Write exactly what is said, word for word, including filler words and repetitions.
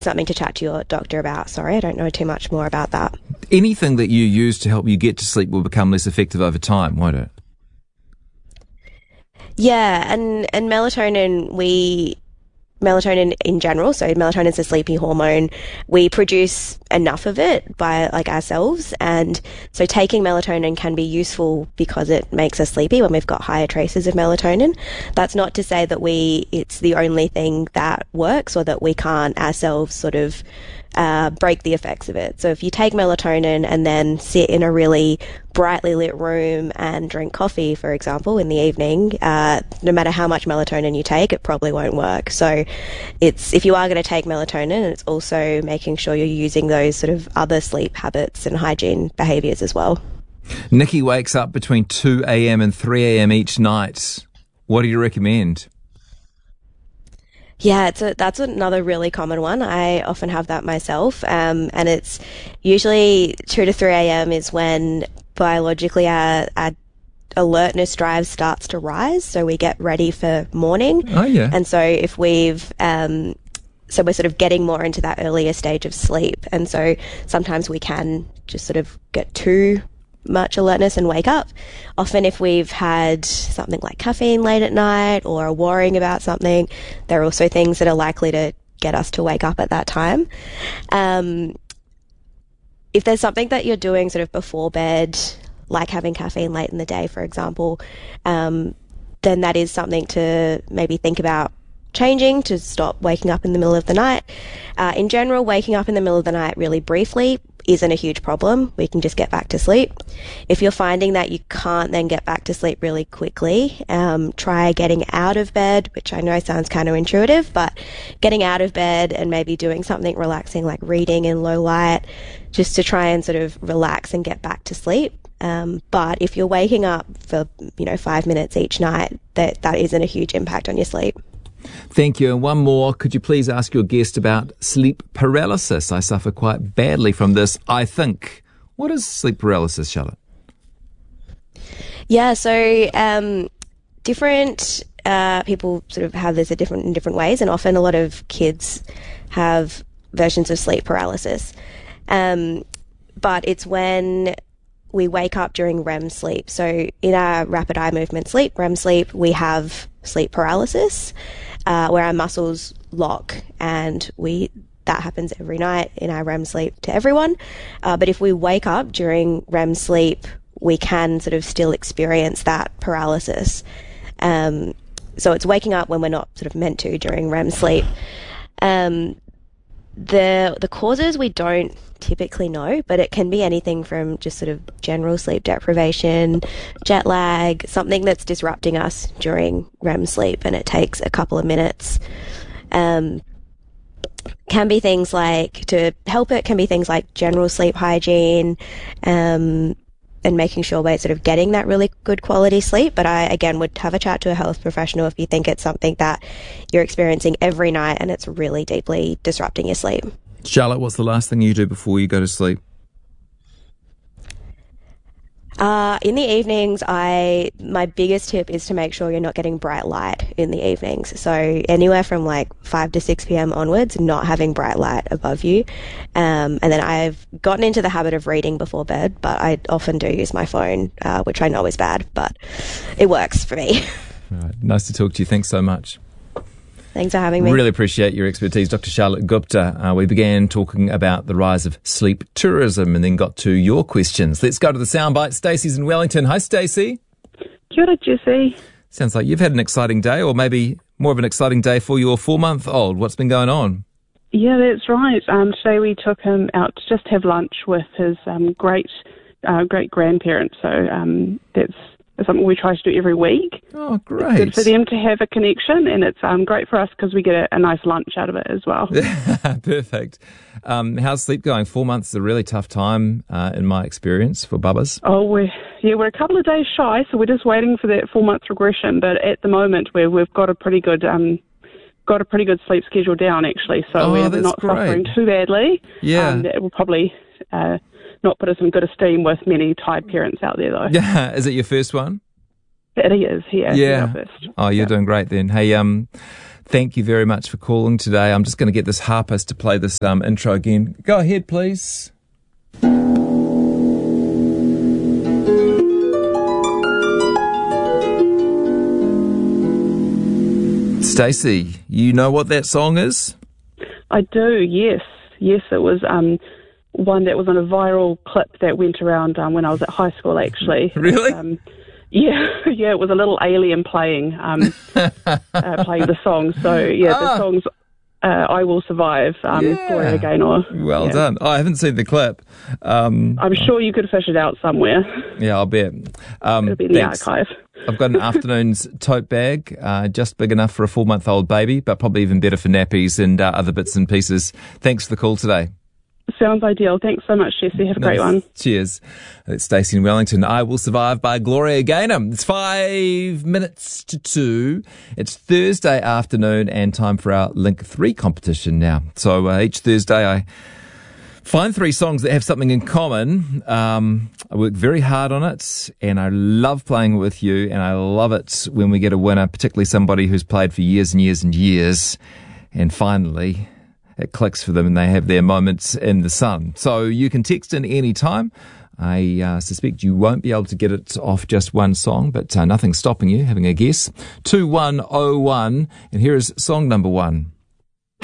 something to chat to your doctor about. Sorry, I don't know too much more about that. Anything that you use to help you get to sleep will become less effective over time, won't it? Yeah, and, and melatonin, we... melatonin in general, so melatonin is a sleepy hormone. We produce enough of it by like ourselves, and so taking melatonin can be useful because it makes us sleepy when we've got higher traces of melatonin. That's not to say that we it's the only thing that works or that we can't ourselves sort of uh, break the effects of it. So if you take melatonin and then sit in a really brightly lit room and drink coffee, for example, in the evening, uh, no matter how much melatonin you take, it probably won't work. So it's, if you are going to take melatonin, it's also making sure you're using those sort of other sleep habits and hygiene behaviours as well. Nikki wakes up between two a.m. and three a.m. each night. What do you recommend? Yeah, it's a, that's another really common one. I often have that myself. Um, and it's usually two to three a.m. is when biologically our, our alertness drive starts to rise. So we get ready for morning. Oh, yeah. And so if we've, um, so we're sort of getting more into that earlier stage of sleep. And so sometimes we can just sort of get too much alertness and wake up. Often if we've had something like caffeine late at night or are worrying about something, there are also things that are likely to get us to wake up at that time. Um, if there's something that you're doing sort of before bed, like having caffeine late in the day, for example, um, then that is something to maybe think about changing to stop waking up in the middle of the night. Uh, in general, waking up in the middle of the night really briefly isn't a huge problem. We can just get back to sleep. If you're finding that you can't then get back to sleep really quickly, um, try getting out of bed, which I know sounds counterintuitive, but getting out of bed and maybe doing something relaxing like reading in low light, just to try and sort of relax and get back to sleep. Um, but if you're waking up for, you know, five minutes each night, that, that isn't a huge impact on your sleep. Thank you. And one more, could you please ask your guest about sleep paralysis? I suffer quite badly from this, I think. What is sleep paralysis, Charlotte? Yeah, so um, different uh, people sort of have this in different, in different ways, and often a lot of kids have versions of sleep paralysis. Um, but it's when we wake up during R E M sleep. So in our rapid eye movement sleep, R E M sleep, we have sleep paralysis, uh, where our muscles lock, and we that happens every night in our R E M sleep to everyone. Uh, but if we wake up during R E M sleep, we can sort of still experience that paralysis. Um, so it's waking up when we're not sort of meant to during R E M sleep. Um, the the causes we don't typically know, but it can be anything from just sort of general sleep deprivation, jet lag, something that's disrupting us during R E M sleep, and it takes a couple of minutes. Um, can be things like, to help it, can be things like general sleep hygiene, um, and making sure we're sort of getting that really good quality sleep. But I, again, would have a chat to a health professional if you think it's something that you're experiencing every night and it's really deeply disrupting your sleep. Charlotte, what's the last thing you do before you go to sleep? Uh, in the evenings, I my biggest tip is to make sure you're not getting bright light in the evenings. So anywhere from like five to six p.m. onwards, not having bright light above you. Um, and then I've gotten into the habit of reading before bed, but I often do use my phone, uh, which I know is bad, but it works for me. Right. Nice to talk to you. Thanks so much. Thanks for having me. Really appreciate your expertise, Doctor Charlotte Gupta. Uh, we began talking about the rise of sleep tourism and then got to your questions. Let's go to the soundbite. Stacey's in Wellington. Hi, Stacey. Kia ora, Jesse. Sounds like you've had an exciting day, or maybe more of an exciting day for your four-month-old. What's been going on? Yeah, that's right. Um, today we took him out to just have lunch with his um, great uh, great grandparents. So um, that's something we try to do every week. Oh, great. It's good for them to have a connection, and it's um, great for us because we get a, a nice lunch out of it as well. Perfect. Um, how's sleep going? Four months is a really tough time, uh, in my experience, for Bubbas. Oh, we're, yeah, we're a couple of days shy, so we're just waiting for that four-month regression. But at the moment, we're, we've got a pretty good um, got a pretty good sleep schedule down, actually. So Oh, we're that's not great. suffering too badly. Yeah. Um, that will probably uh, not put us in good esteem with many tired parents out there, though. Yeah. Is it your first one? It is, yeah. Yeah. First. Oh, you're yeah. doing great then. Hey, um, Thank you very much for calling today. I'm just going to get this harpist to play this um, intro again. Go ahead, please. Stacey, you know what that song is? I do, yes. Yes, it was um, one that was on a viral clip that went around um, when I was at high school, actually. Really? Um, yeah, yeah, it was a little alien playing um, uh, playing the song. So, yeah, Ah. the song's uh, I Will Survive, um, Yeah. Gloria Gaynor. Well yeah. done. Oh, I haven't seen the clip. Um, I'm sure you could fish it out somewhere. yeah, I'll bet. Um, It'll be in the thanks. archive. I've got an afternoon's tote bag, uh, just big enough for a four-month-old baby, but probably even better for nappies and uh, other bits and pieces. Thanks for the call today. Sounds ideal. Thanks so much, Jesse. Have a great one. Cheers. It's Stacey in Wellington. I Will Survive by Gloria Gaynor. It's five minutes to two. It's Thursday afternoon and time for our Link three competition now. So uh, each Thursday I find three songs that have something in common. Um, I work very hard on it and I love playing with you, and I love it when we get a winner, particularly somebody who's played for years and years and years, and finally it clicks for them and they have their moments in the sun. So you can text in any time. I uh, suspect you won't be able to get it off just one song, but uh, nothing's stopping you having a guess. two one oh one, and here is song number one.